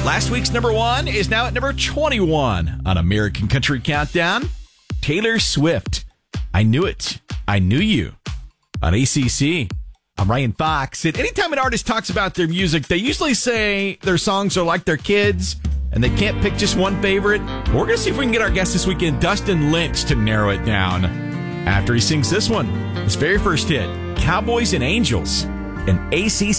Last week's number one is now at number 21 on American Country Countdown. Taylor Swift. I Knew It. I Knew You. On ACC. I'm Ryan Fox. And anytime an artist talks about their music, they usually say their songs are like their kids and they can't pick just one favorite. We're going to see if we can get our guest this weekend, Dustin Lynch, to narrow it down after he sings this one. His very first hit, Cowboys and Angels, an ACC